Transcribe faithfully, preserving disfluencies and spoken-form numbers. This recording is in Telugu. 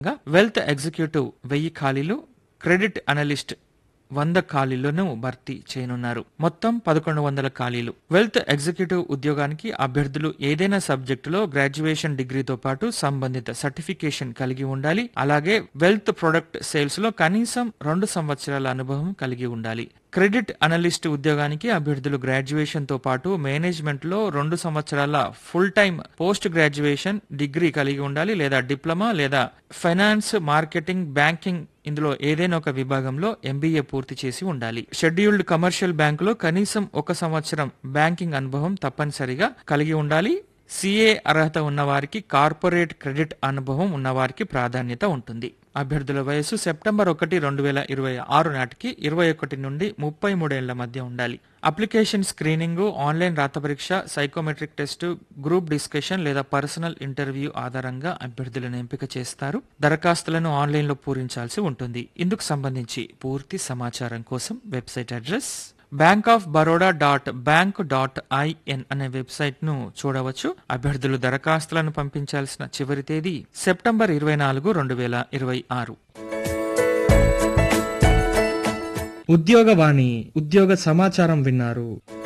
వెల్త్ ఎగ్జిక్యూటివ్ వెయ్యి ఖాళీలు, క్రెడిట్ అనలిస్ట్ వంద ఖాళీలను భర్తీ చేయనున్నారు. మొత్తం పదకొండు వందల ఖాళీలు. వెల్త్ ఎగ్జిక్యూటివ్ ఉద్యోగానికి అభ్యర్థులు ఏదైనా సబ్జెక్టులో గ్రాడ్యుయేషన్ డిగ్రీతో పాటు సంబంధిత సర్టిఫికేషన్ కలిగి ఉండాలి. అలాగే వెల్త్ ప్రొడక్ట్ సేల్స్ లో కనీసం రెండు సంవత్సరాల అనుభవం కలిగి ఉండాలి. క్రెడిట్ అనలిస్ట్ ఉద్యోగానికి అభ్యర్థులు గ్రాడ్యుయేషన్ తో పాటు మేనేజ్మెంట్ లో రెండు సంవత్సరాల full time post graduation degree కలిగి ఉండాలి, లేదా డిప్లొమా లేదా ఫైనాన్స్, మార్కెటింగ్, బ్యాంకింగ్ ఇందులో ఏదైనా ఒక విభాగంలో ఎంబీఏ పూర్తి చేసి ఉండాలి. షెడ్యూల్డ్ కమర్షియల్ బ్యాంకులో కనీసం ఒక సంవత్సరం బ్యాంకింగ్ అనుభవం తప్పనిసరిగా కలిగి ఉండాలి. సిఏ అర్హత ఉన్నవారికి, కార్పొరేట్ క్రెడిట్ అనుభవం ఉన్నవారికి ప్రాధాన్యత ఉంటుంది. అభ్యర్థుల వయసు సెప్టెంబర్ ఒకటి రెండు వేల ఇరవై ఆరు నాటికి ఇరవై ఒకటి నుండి ముప్పై మూడేళ్ల మధ్య ఉండాలి. అప్లికేషన్ స్క్రీనింగ్, ఆన్లైన్ రాత పరీక్ష, సైకోమెట్రిక్ టెస్టు, గ్రూప్ డిస్కషన్ లేదా పర్సనల్ ఇంటర్వ్యూ ఆధారంగా అభ్యర్థులను ఎంపిక చేస్తారు. దరఖాస్తులను ఆన్లైన్లో పూరించాల్సి ఉంటుంది. ఇందుకు సంబంధించి పూర్తి సమాచారం కోసం website address bank of Baroda dot bank dot IN అనే వెబ్సైట్ ను చూడవచ్చు. అభ్యర్థులు దరఖాస్తులను పంపించాల్సిన చివరి తేదీ సెప్టెంబర్ ఇరవై నాలుగు రెండు వేల ఇరవై ఆరు. ఉద్యోగవాణి ఉద్యోగ సమాచారం విన్నారు.